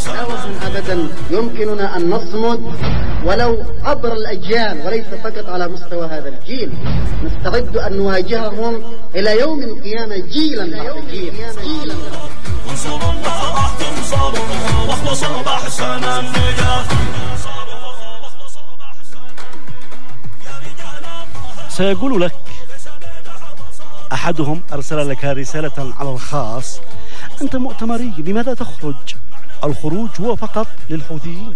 لا وطن أبدا يمكننا أن نصمد ولو عبر الأجيال وليس فقط على مستوى هذا الجيل. نستعد أن نواجههم إلى يوم القيامة جيلا بعد جيل. انصر الله راح تنصروا واخلصوا بأحسن النيات. سيقول لك أحدهم أرسل لك رسالة على الخاص: أنت مؤتمري، لماذا تخرج؟ الخروج هو فقط للحوثيين.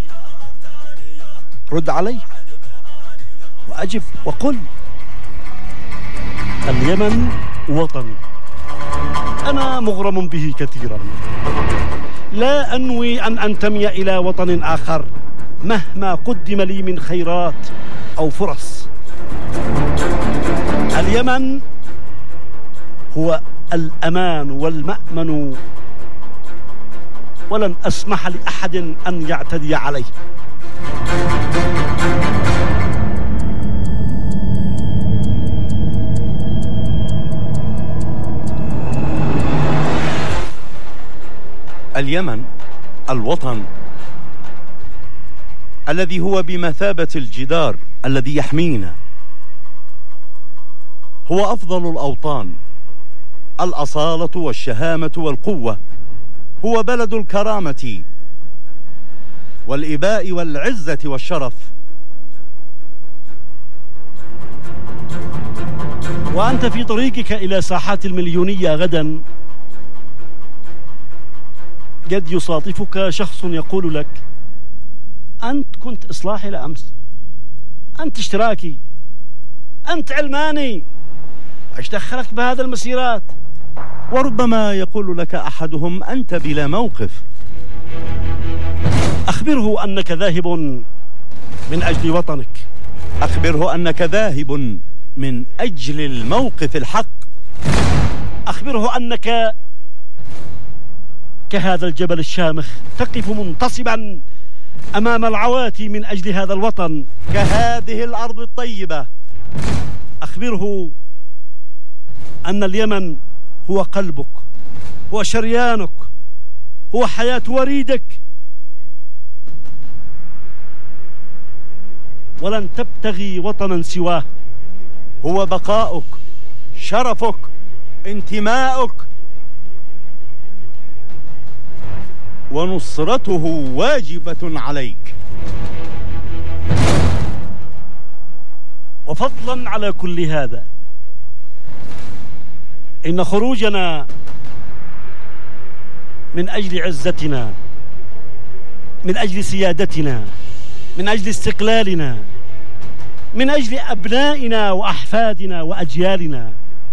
رد عليه وأجب وقل: اليمن وطني، أنا مغرم به كثيرا، لا أنوي أن أنتمي إلى وطن آخر مهما قدم لي من خيرات أو فرص. اليمن هو الأمان والمأمن، ولن أسمح لأحد أن يعتدي عليه. اليمن الوطن الذي هو بمثابة الجدار الذي يحمينا، هو أفضل الأوطان، الأصالة والشهامة والقوة، هو بلد الكرامة والإباء والعزة والشرف. وأنت في طريقك إلى ساحات المليونية غدا قد يصادفك شخص يقول لك: أنت كنت إصلاحي لأمس، أنت اشتراكي، أنت علماني، ايش دخلك بهذا المسيرات؟ وربما يقول لك أحدهم: أنت بلا موقف. أخبره أنك ذاهب من أجل وطنك، أخبره أنك ذاهب من أجل الموقف الحق، أخبره أنك كهذا الجبل الشامخ تقف منتصبا أمام العواتي من أجل هذا الوطن، كهذه الأرض الطيبة. أخبره أن اليمن هو قلبك، هو شريانك، هو حياة وريدك، ولن تبتغي وطنا سواه. هو بقاؤك، شرفك، انتماؤك، ونصرته واجبة عليك. وفضلا على كل هذا، إن خروجنا من أجل عزتنا، من أجل سيادتنا، من أجل استقلالنا، من أجل أبنائنا وأحفادنا وأجيالنا،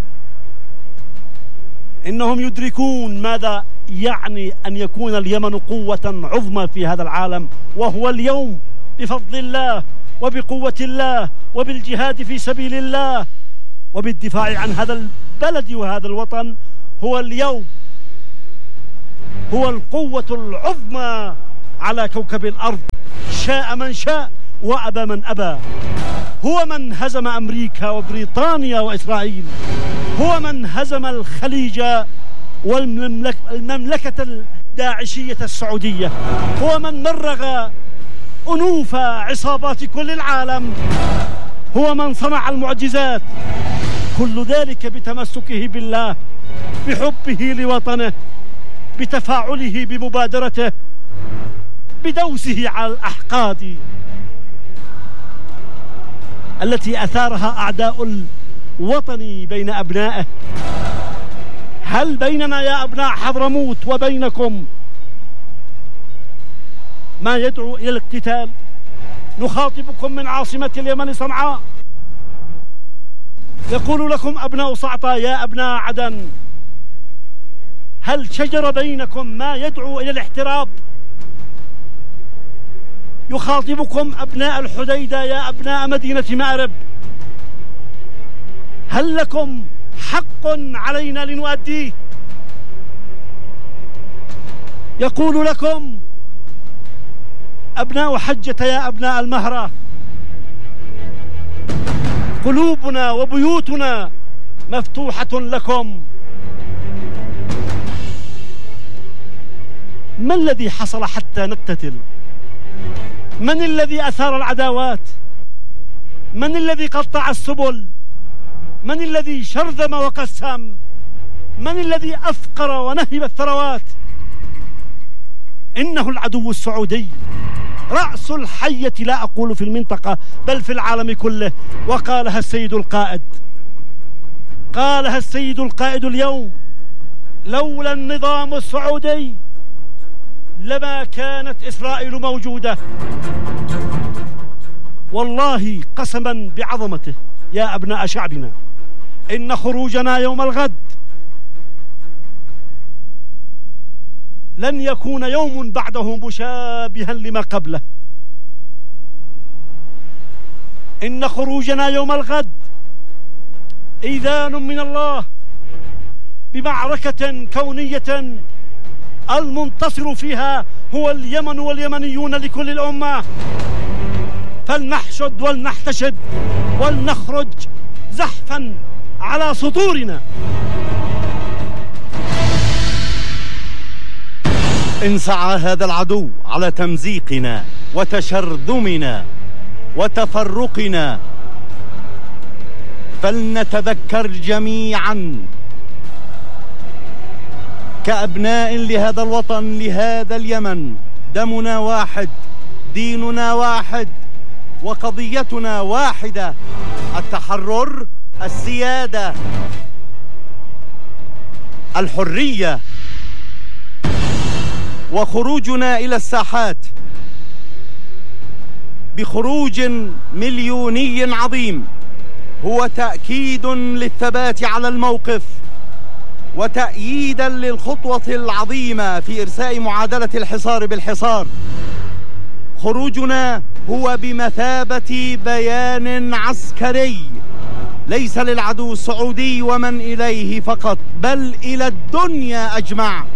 إنهم يدركون ماذا يعني أن يكون اليمن قوة عظمى في هذا العالم، وهو اليوم بفضل الله وبقوة الله وبالجهاد في سبيل الله وبالدفاع عن هذا البلد وهذا الوطن، هو اليوم هو القوة العظمى على كوكب الأرض، شاء من شاء وأبى من أبى. هو من هزم أمريكا وبريطانيا وإسرائيل، هو من هزم الخليج والمملكة الداعشية السعودية، هو من مرغ أنوف عصابات كل العالم، هو من صنع المعجزات، كل ذلك بتمسكه بالله، بحبه لوطنه، بتفاعله بمبادرته، بدوسه على الأحقاد التي أثارها أعداء الوطن بين أبنائه. هل بيننا يا أبناء حضرموت وبينكم ما يدعو إلى الاقتتال؟ نخاطبكم من عاصمة اليمن صنعاء، يقول لكم أبناء صعطة: يا أبناء عدن، هل شجر بينكم ما يدعو إلى الاحتراب؟ يخاطبكم أبناء الحديدة: يا أبناء مدينة مأرب، هل لكم حق علينا لنؤديه؟ يقول لكم أبناء حجة: يا أبناء المهرة، قلوبنا وبيوتنا مفتوحة لكم. ما الذي حصل حتى نقتتل؟ من الذي أثار العداوات؟ من الذي قطع السبل؟ من الذي شرذم وقسم؟ من الذي أفقر ونهب الثروات؟ إنه العدو السعودي، رأس الحية، لا أقول في المنطقة بل في العالم كله. وقالها السيد القائد، قالها السيد القائد اليوم: لولا النظام السعودي لما كانت إسرائيل موجودة. والله قسما بعظمته يا أبناء شعبنا، إن خروجنا يوم الغد لن يكون يوم بعده مشابها لما قبله. إن خروجنا يوم الغد إذان من الله بمعركة كونية المنتصر فيها هو اليمن واليمنيون لكل الأمة. فلنحشد ولنحتشد ولنخرج زحفا على سطورنا. إن سعى هذا العدو على تمزيقنا وتشرذمنا وتفرقنا، فلنتذكر جميعا كأبناء لهذا الوطن، لهذا اليمن، دمنا واحد، ديننا واحد، وقضيتنا واحدة: التحرر، السيادة، الحرية. وخروجنا إلى الساحات بخروج مليوني عظيم هو تأكيد للثبات على الموقف وتأييدا للخطوة العظيمة في إرساء معادلة الحصار بالحصار. خروجنا هو بمثابة بيان عسكري ليس للعدو السعودي ومن إليه فقط، بل إلى الدنيا أجمع.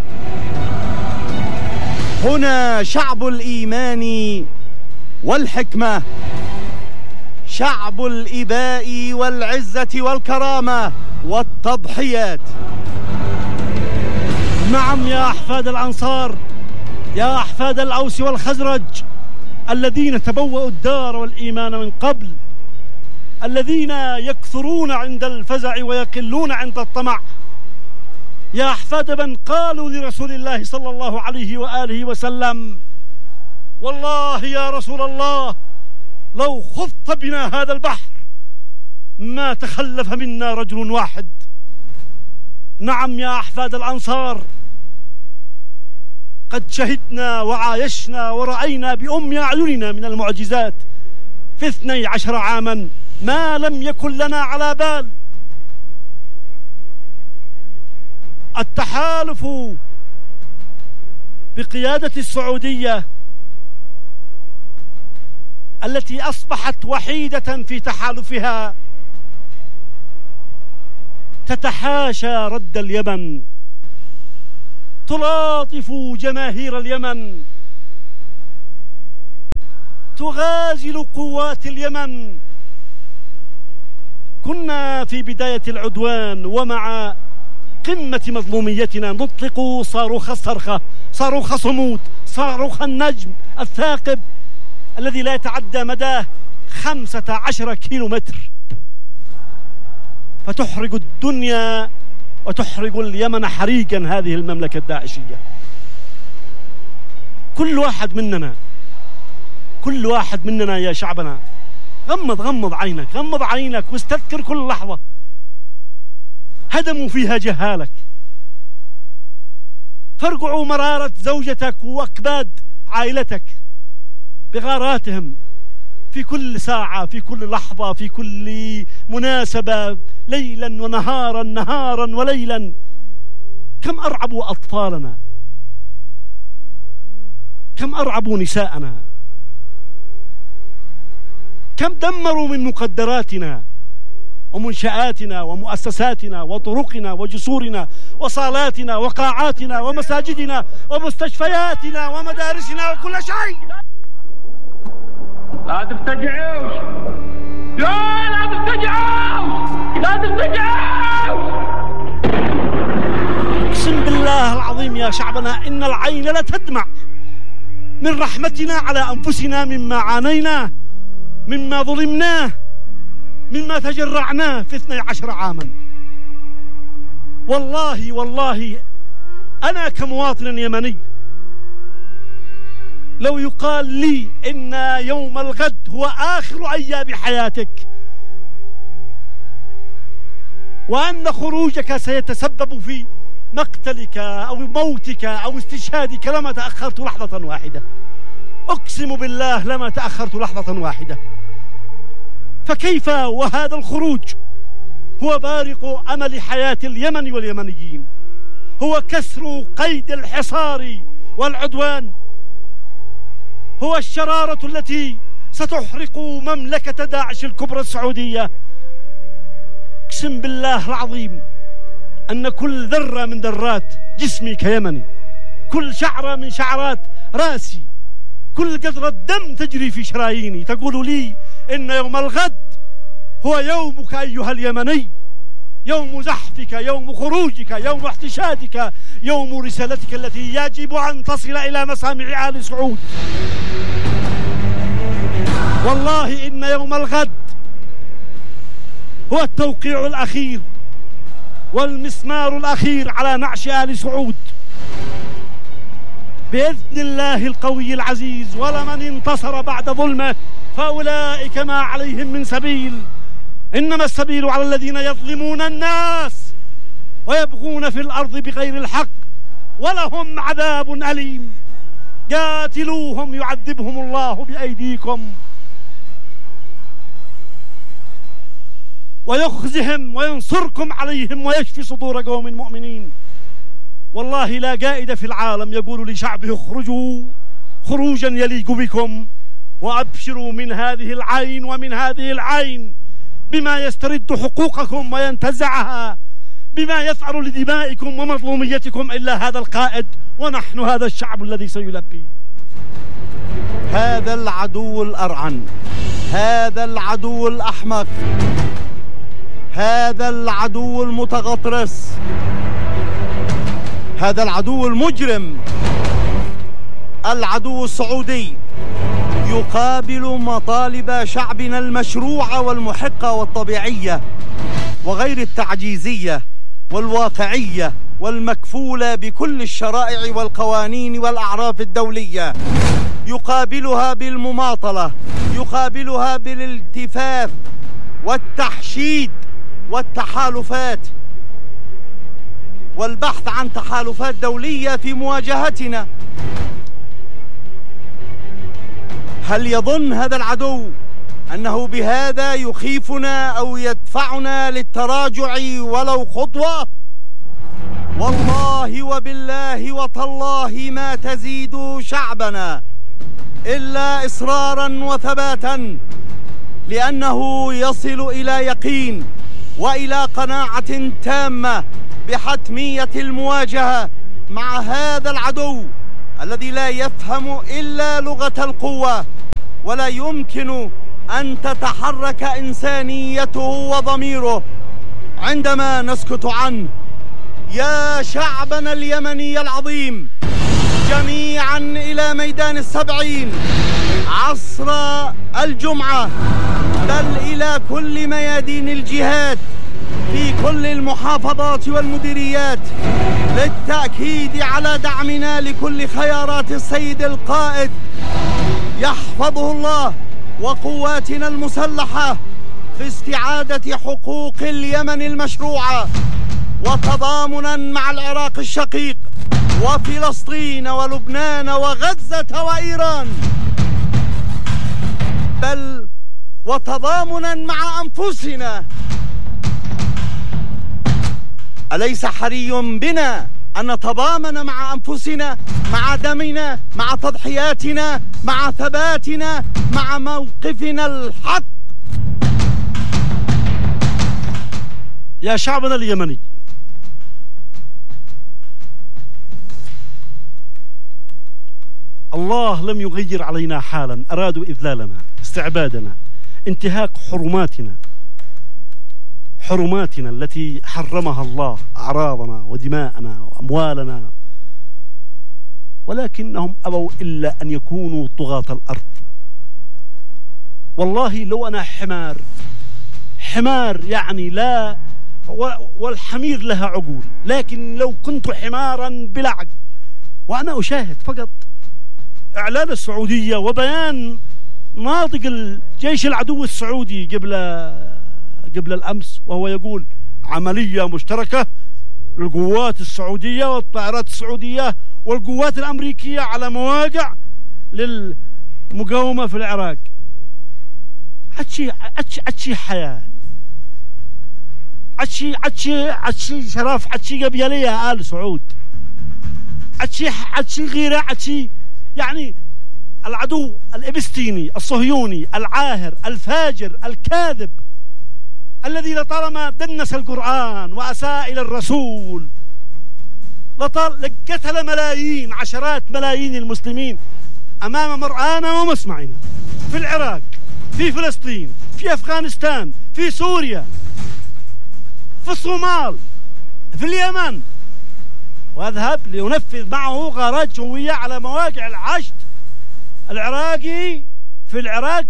هنا شعب الإيمان والحكمة، شعب الإباء والعزة والكرامة والتضحيات. نعم يا أحفاد الأنصار، يا أحفاد الأوس والخزرج، الذين تبوأوا الدار والإيمان من قبل، الذين يكثرون عند الفزع ويقلون عند الطمع، يا أحفاد من قالوا لرسول الله صلى الله عليه وآله وسلم: والله يا رسول الله لو خضت بنا هذا البحر ما تخلف منا رجل واحد. نعم يا أحفاد الأنصار، قد شهدنا وعايشنا ورأينا بأم أعيننا من المعجزات في 12 عاما ما لم يكن لنا على بال. التحالف بقيادة السعودية التي أصبحت وحيدة في تحالفها تتحاشى رد اليمن، تلاطف جماهير اليمن، تغازل قوات اليمن. كنا في بداية العدوان ومع قمة مظلوميتنا نطلق صاروخ الصرخة، صاروخ صمود، صاروخ النجم الثاقب الذي لا يتعدى مداه 15 كيلومتر، فتحرق الدنيا وتحرق اليمن حريقا هذه المملكة الداعشية. كل واحد مننا يا شعبنا غمض عينك واستذكر كل لحظة هدموا فيها جهالك، فرقعوا مرارة زوجتك وأكباد عائلتك بغاراتهم في كل ساعة، في كل لحظة، في كل مناسبة، ليلا ونهارا، نهارا وليلا. كم أرعبوا أطفالنا، كم أرعبوا نساءنا، كم دمروا من مقدراتنا ومنشآتنا ومؤسساتنا وطرقنا وجسورنا وصالاتنا وقاعاتنا ومساجدنا ومستشفياتنا ومدارسنا وكل شيء. لا تفتجعوش، لا تفتجعوش، لا تفتجعوش. أقسم بالله بالله العظيم يا شعبنا إن العين لتدمع من رحمتنا على أنفسنا مما عانيناه، مما ظلمناه، مما تجرعناه في 12 عاما. والله أنا كمواطن يمني لو يقال لي إن يوم الغد هو آخر أيام حياتك وأن خروجك سيتسبب في مقتلك أو موتك أو استشهادك لما تأخرت لحظة واحدة، أقسم بالله لما تأخرت لحظة واحدة. فكيف وهذا الخروج هو بارق أمل حياة اليمن واليمنيين، هو كسر قيد الحصار والعدوان، هو الشرارة التي ستحرق مملكة داعش الكبرى السعودية. أقسم بالله العظيم أن كل ذرة من ذرات جسمي كيمني، كل شعرة من شعرات راسي، كل قطرة دم تجري في شراييني تقول لي إن يوم الغد هو يومك أيها اليمني، يوم زحفك، يوم خروجك، يوم احتشادك، يوم رسالتك التي يجب أن تصل إلى مسامع آل سعود. والله إن يوم الغد هو التوقيع الأخير والمسمار الأخير على نعش آل سعود بإذن الله القوي العزيز. ولمن انتصر بعد ظلمه فأولئك ما عليهم من سبيل، إنما السبيل على الذين يظلمون الناس ويبغون في الأرض بغير الحق ولهم عذاب أليم. قاتلوهم يعذبهم الله بأيديكم ويخزهم وينصركم عليهم ويشفي صدور قوم مؤمنين. والله لا قائد في العالم يقول لشعبه اخرجوا خروجا يليق بكم وأبشروا من هذه العين ومن هذه العين بما يسترد حقوقكم وينتزعها، بما يفعل لدمائكم ومظلوميتكم إلا هذا القائد، ونحن هذا الشعب الذي سيلبي. هذا العدو الأرعن، هذا العدو الأحمق، هذا العدو المتغطرس، هذا العدو المجرم، العدو السعودي يقابل مطالب شعبنا المشروعة والمحقة والطبيعية وغير التعجيزية والواقعية والمكفولة بكل الشرائع والقوانين والأعراف الدولية. يقابلها بالمماطلة، يقابلها بالالتفاف والتحشيد والتحالفات والبحث عن تحالفات دولية في مواجهتنا. هل يظن هذا العدو أنه بهذا يخيفنا أو يدفعنا للتراجع ولو خطوة؟ والله وبالله وتالله ما تزيد شعبنا إلا إصرارا وثباتا، لأنه يصل إلى يقين وإلى قناعة تامة بحتمية المواجهة مع هذا العدو الذي لا يفهم إلا لغة القوة، ولا يمكن أن تتحرك إنسانيته وضميره عندما نسكت عنه. يا شعبنا اليمني العظيم جميعا إلى ميدان السبعين عصر الجمعة، بل إلى كل ميادين الجهاد في كل المحافظات والمديريات للتأكيد على دعمنا لكل خيارات السيد القائد يحفظه الله وقواتنا المسلحة في استعادة حقوق اليمن المشروعة، وتضامنا مع العراق الشقيق وفلسطين ولبنان وغزة وإيران، بل وتضامنا مع أنفسنا. أليس حري بنا أن نتضامن مع أنفسنا، مع دمنا، مع تضحياتنا، مع ثباتنا، مع موقفنا الحق؟ يا شعبنا اليمني، الله لم يغير علينا حالا أرادوا إذلالنا، استعبادنا، انتهاك حرماتنا، حرماتنا التي حرمها الله، أعراضنا ودماءنا وأموالنا، ولكنهم أبوا إلا أن يكونوا طغاة الأرض. والله لو أنا حمار يعني لا، والحمير لها عقول، لكن لو كنت حمارا بلا عقل وأنا أشاهد فقط إعلان السعودية وبيان ناطق الجيش العدو السعودي قبل الأمس، وهو يقول عملية مشتركة للقوات السعودية والطائرات السعودية والقوات الأمريكية على مواقع للمقاومة في العراق. عتشي حياة، عتشي شرف، عتشي قبيلية آل سعود، عتشي غيرة، عتشي يعني العدو الإبستيني الصهيوني العاهر الفاجر الكاذب الذي لطالما دنس القرآن وأساء إلى الرسول، قتل ملايين، عشرات ملايين المسلمين أمام مرآنا ومسمعنا في العراق، في فلسطين، في أفغانستان، في سوريا، في الصومال، في اليمن، وأذهب لينفذ معه غارات جوية على مواقع العشت العراقي في العراق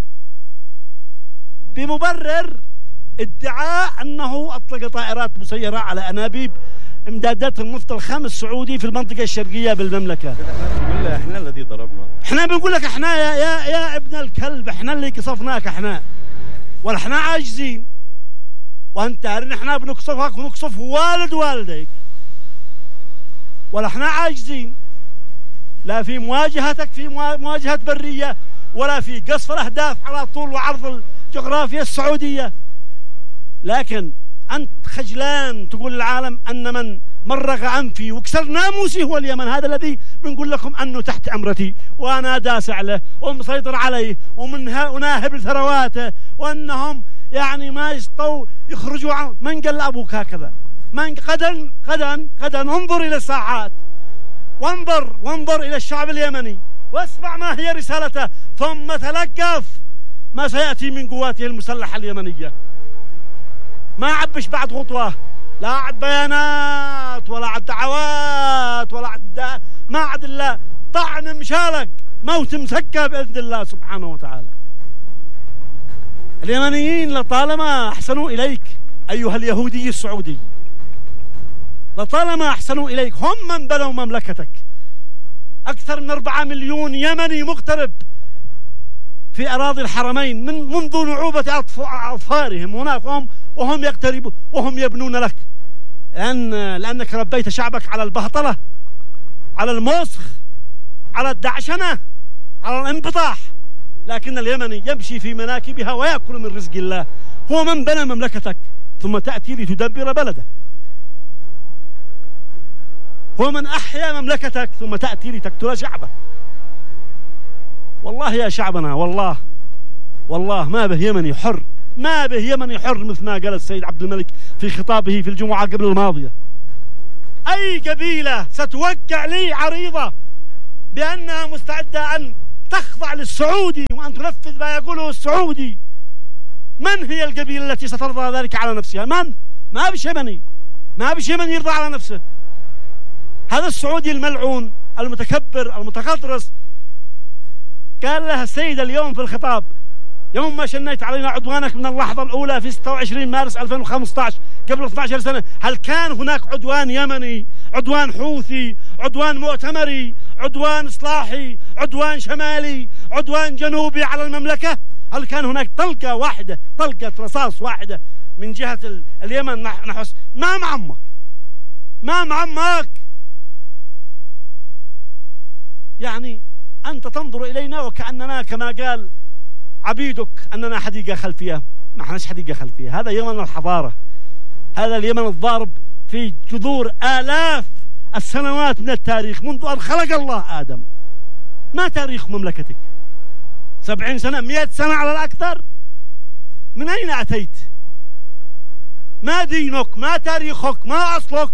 بمبرر ادعاء أنه أطلق طائرات مسيرة على أنابيب امدادات النفط الخام السعودي في المنطقة الشرقية بالمملكة. بالله احنا الذي ضربنا، احنا بنقول لك احنا يا ابن الكلب، احنا اللي قصفناك احنا، ولا احنا عاجزين، وانت عارف احنا بنقصفك ونقصف والد والديك، ولا احنا عاجزين لا في مواجهتك في مواجهة برية ولا في قصف الأهداف على طول وعرض الجغرافيا السعودية. لكن أنت خجلان تقول للعالم أن من مرغ أنفي وكسر ناموسي هو اليمن، هذا الذي بنقول لكم أنه تحت أمرتي وأنا داسع له ومسيطر عليه وناهب ثرواته، وأنهم يعني ما يستطيعوا يخرجوا عن. من قال أبوك هكذا؟ من غدا انظر إلى الساحات وانظر إلى الشعب اليمني واسمع ما هي رسالته، ثم تلقف ما سيأتي من قواته المسلحة اليمنية. ما عبش بعد خطوة، لا عد بيانات ولا عد دعوات ولا عد ما عد إلا طعن مشالك، موت مسكة بإذن الله سبحانه وتعالى. اليمنيين لطالما أحسنوا إليك أيها اليهودي السعودي، لطالما أحسنوا إليك، هم من بنوا مملكتك. أكثر من 4 مليون يمني مغترب في أراضي الحرمين منذ نعوبة أظفارهم هناك، وهم يقتربون وهم يبنون لك، لأنك ربيت شعبك على البهطلة، على المسخ، على الدعشنة، على الانبطاح. لكن اليمني يمشي في مناكبها ويأكل من رزق الله. هو من بنى مملكتك ثم تأتي لتدبر بلده، هو من أحيا مملكتك ثم تأتي لتقتل شعبه. والله يا شعبنا، والله ما به يمني حر، ما به يمني حر مثل ما قال السيد عبد الملك في خطابه في الجمعة قبل الماضية. أي قبيلة ستوقع لي عريضة بأنها مستعدة أن تخضع للسعودي وأن تنفذ ما يقوله السعودي، من هي القبيلة التي سترضى ذلك على نفسها؟ من؟ ما بش يمني، ما بش يمني يرضى على نفسه. هذا السعودي الملعون المتكبر المتغطرس قال لها السيد اليوم في الخطاب: يوم ما شنيت علينا عدوانك من اللحظة الأولى في 26 مارس 2015 قبل 12 سنة، هل كان هناك عدوان يمني، عدوان حوثي، عدوان مؤتمري، عدوان إصلاحي، عدوان شمالي، عدوان جنوبي على المملكة؟ هل كان هناك طلقة واحدة، طلقة رصاص واحدة من جهة اليمن نحس؟ ما معمك. يعني أنت تنظر إلينا وكأننا كما قال عبيدك أننا حديقة خلفية. ما احناش حديقة خلفية، هذا يمن الحضارة، هذا اليمن الضارب في جذور آلاف السنوات من التاريخ منذ أن خلق الله آدم. ما تاريخ مملكتك؟ 70 سنة، 100 سنة على الأكثر. من أين أتيت؟ ما دينك؟ ما تاريخك؟ ما أصلك؟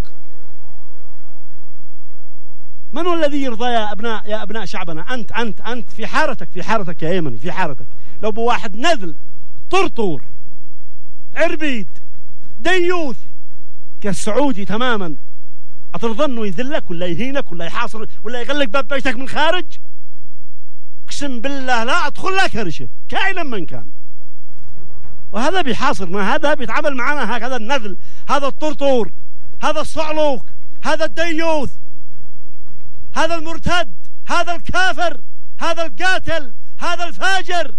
من هو الذي يرضى يا أبناء شعبنا؟ أنت في حارتك يا يمني، في حارتك. لو بواحد نذل طرطور عربيد ديوث كالسعودي تماما، أتظن يذلك ولا يهينك ولا يحاصر ولا يغلق باب بيتك من خارج؟ اقسم بالله لا أدخل لا كرشه كائنا من كان. وهذا بيحاصرنا، هذا بيتعامل معنا هكذا النذل، هذا الطرطور، هذا الصعلوك، هذا الديوث، هذا المرتد، هذا الكافر، هذا القاتل، هذا الفاجر.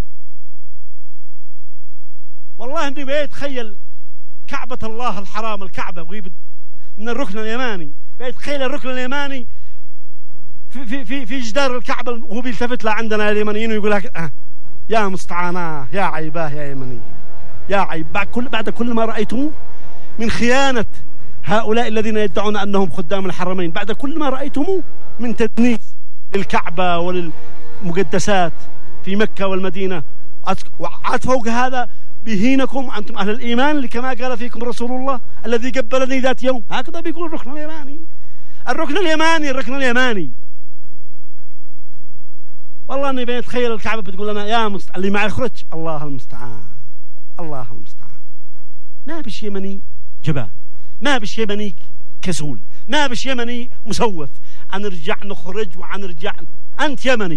والله اني بيتخيل كعبة الله الحرام، الكعبة من الركن اليماني، بيتخيل الركن اليماني في جدار الكعبة وهو بيلتفت لعندنا اليمنيين ويقول لك يا مستعاناه يا عيباه يا يمني يا عيب، بعد كل ما رأيتموه من خيانة هؤلاء الذين يدعون أنهم خدام الحرمين، بعد كل ما رأيتموه من تدنيس للكعبة وللمقدسات في مكة والمدينة، وعاد فوق هذا بهينكم أنتم أهل الإيمان كما قال فيكم رسول الله الذي قبلني ذات يوم. هكذا بيقول الركن اليماني، الركن اليماني، الركن اليماني. والله اني بنتخيل الكعبة بتقول لنا يا اللي ما يخرج الله المستعان، الله المستعان. ما بش يمني جبان، ما بش يمني كسول، ما بش يمني مسوف، نرجع نخرج ونرجع. أنت يمني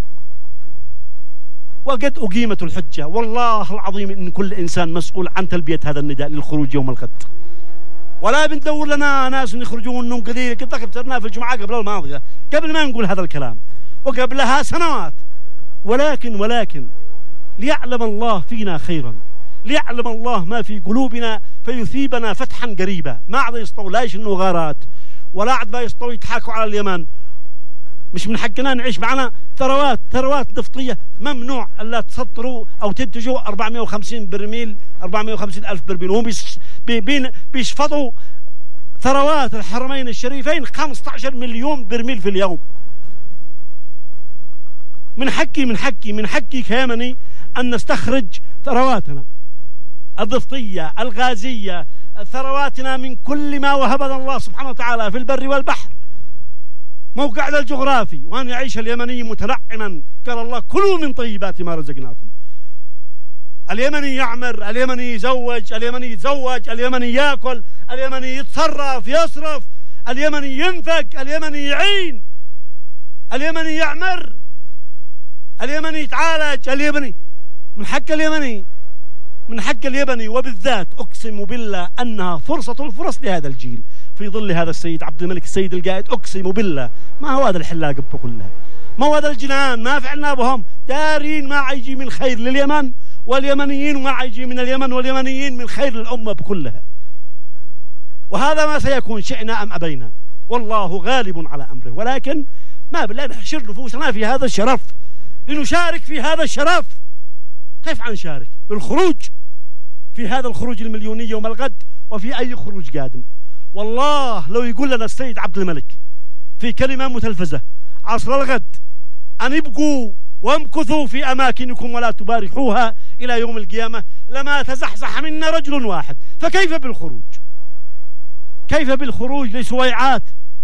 وقد أقيمت الحجة، والله العظيم إن كل إنسان مسؤول عن تلبية هذا النداء للخروج يوم الغد. ولا بندور لنا ناس يخرجون انهم قليل، قد ذكرنا في الجمعة قبل الماضية قبل ما نقول هذا الكلام وقبلها سنوات. ولكن ليعلم الله فينا خيرا، ليعلم الله ما في قلوبنا فيثيبنا فتحا قريبا. ما عاد يسطوا لا يشنوا غارات ولا عاد يسطوا يضحكوا على اليمن. مش من حقنا نعيش معنا ثروات نفطية، ممنوع الا تصدروا او تنتجوا 450 برميل، 450 ألف برميل، وهم بيشفطوا ثروات الحرمين الشريفين 15 مليون برميل في اليوم. من حقي كيمني أن نستخرج ثرواتنا الضفطية الغازية، ثرواتنا من كل ما وهبنا الله سبحانه وتعالى في البر والبحر، موقعنا الجغرافي، وأن يعيش اليمني متنعما. قال الله كلوا من طيبات ما رزقناكم. اليمني يعمر، اليمني يزوج، اليمني يتزوج، اليمني يأكل، اليمني يتصرف يصرف، اليمني ينفق، اليمني يعين، اليمني يعمر، اليمني يتعالج، اليمني من حق اليمني، من حق اليمني. وبالذات أقسم بالله أنها فرصة الفرص لهذا الجيل في ظل هذا السيد عبد الملك السيد القائد. أقسم بالله ما هو هذا الحلاق كلها، ما هو هذا الجنان، ما فعلنا بهم، دارين ما عيجي من خير لليمن واليمنيين، وما عيجي من اليمن واليمنيين من خير للأمة بكلها. وهذا ما سيكون شئنا أم أبينا، والله غالب على أمره. ولكن ما بالله نحشر نفوسنا في هذا الشرف، لنشارك في هذا الشرف. كيف نشارك؟ بالخروج في هذا الخروج المليوني يوم الغد، وفي أي خروج قادم. والله لو يقول لنا السيد عبد الملك في كلمة متلفزة عصر الغد أن ابقوا وامكثوا في أماكنكم ولا تبارحوها إلى يوم القيامة، لما تزحزح منا رجل واحد. فكيف بالخروج؟ كيف بالخروج لسويعات؟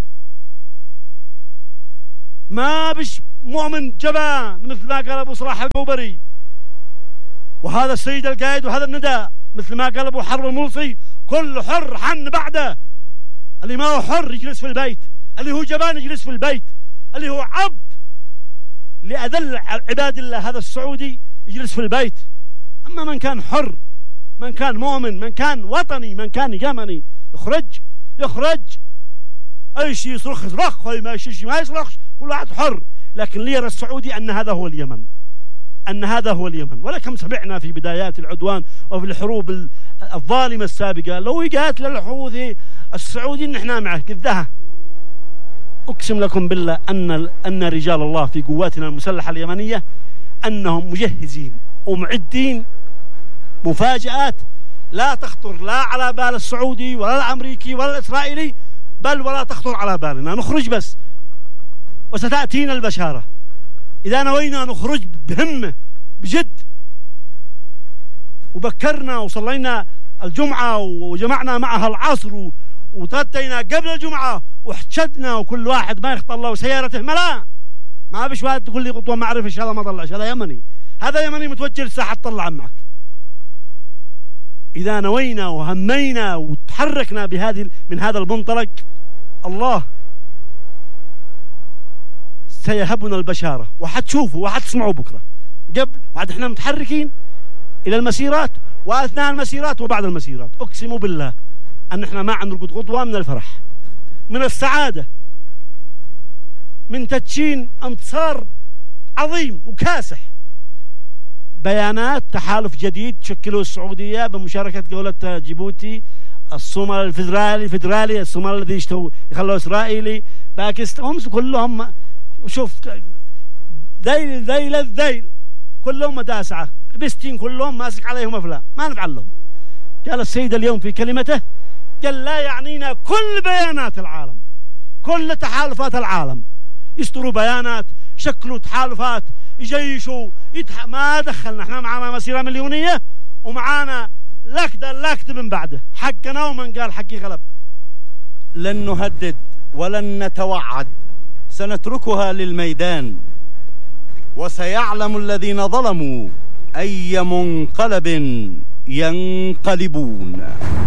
ما بش مؤمن جبان مثل ما قال أبو صلاح القوبري وهذا السيد القائد وهذا النداء، مثل ما قال أبو حرب الملصي كل حر حن بعده. اللي ما هو حر يجلس في البيت، اللي هو جبان يجلس في البيت، اللي هو عبد لأذل عباد الله هذا السعودي يجلس في البيت. أما من كان حر، من كان مؤمن، من كان وطني، من كان يمني، يخرج أي شيء يصرخ يصرخ، ما شيء ما يصرخش، كل واحد حر. لكن ليرى السعودي أن هذا هو اليمن، أن هذا هو اليمن. ولكم سمعنا في بدايات العدوان وفي الحروب الظالمة السابقة لو يقاتل الحوثي السعودي نحن معه قدها. أقسم لكم بالله أن رجال الله في قواتنا المسلحة اليمنية أنهم مجهزين ومعدين مفاجآت لا تخطر لا على بال السعودي ولا الأمريكي ولا الإسرائيلي، بل ولا تخطر على بالنا. نخرج بس وستأتينا البشارة إذا نوينا نخرج بهمة بجد، وبكرنا وصلينا الجمعة وجمعنا معها العصر وتغدينا قبل الجمعة وحشدنا، وكل واحد ما يخطى الله وسيارته ملا. ما بش واحد تقول لي قطوة ما أعرفش هذا ما طلعش، هذا يمني، هذا يمني متوجه للساحة تطلع معك. إذا نوينا وهمينا وتحركنا من هذا المنطلق، الله سيهبنا البشارة، وحتشوفوا وحتسمعوا بكرة. قبل وعد احنا متحركين إلى المسيرات، وأثناء المسيرات وبعد المسيرات، أقسم بالله أن احنا ما نرقد غضوة من الفرح، من السعادة، من تدشين انتصار عظيم وكاسح. بيانات تحالف جديد تشكله السعودية بمشاركة دولة جيبوتي، الصومال الفيدرالي، الصومال الذي يخلوه إسرائيلي، باكستان، هم كلهم شوف ذيل كلهم مداسعة بستين، كلهم ماسك عليهم أفلام، ما نفعل لهم. قال السيد اليوم في كلمته، قال لا يعنينا كل بيانات العالم، كل تحالفات العالم، يصدروا بيانات، شكلوا تحالفات، يجيشوا، ما دخلنا. احنا معنا مسيرة مليونية ومعانا لاكد من بعده، حقنا ومن قال حقي غلب. لن نهدد ولن نتوعد، سنتركها للميدان، وسيعلم الذين ظلموا أي منقلب ينقلبون.